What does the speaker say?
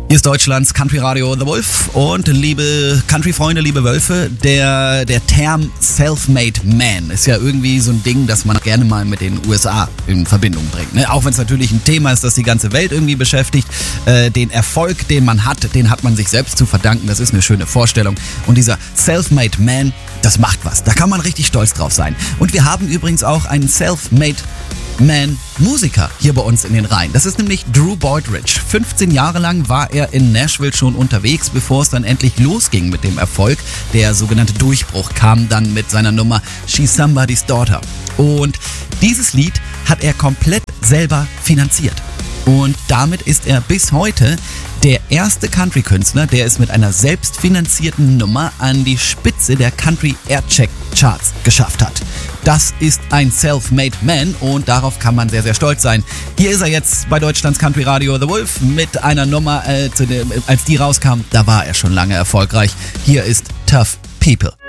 Hier ist Deutschlands Country Radio The Wolf und liebe Country-Freunde, liebe Wölfe, der Term Self-Made Man ist ja irgendwie so ein Ding, das man gerne mal mit den USA in Verbindung bringt. Ne? Auch wenn es natürlich ein Thema ist, das die ganze Welt irgendwie beschäftigt. Den Erfolg, den man hat, den hat man sich selbst zu verdanken. Das ist eine schöne Vorstellung. Und dieser Self-Made Man, das macht was. Da kann man richtig stolz drauf sein. Und wir haben übrigens auch einen Self-Made Man-Musiker hier bei uns in den Reihen. Das ist nämlich Drew Boydridge. 15 Jahre lang war er in Nashville schon unterwegs, bevor es dann endlich losging mit dem Erfolg. Der sogenannte Durchbruch kam dann mit seiner Nummer She's Somebody's Daughter. Und dieses Lied hat er komplett selber finanziert. Und damit ist er bis heute der erste Country-Künstler, der es mit einer selbstfinanzierten Nummer an die Spitze der Country-Aircheck-Charts geschafft hat. Das ist ein Self-Made Man und darauf kann man sehr, sehr stolz sein. Hier ist er jetzt bei Deutschlands Country Radio The Wolf mit einer Nummer, als die rauskam, da war er schon lange erfolgreich. Hier ist Tough People.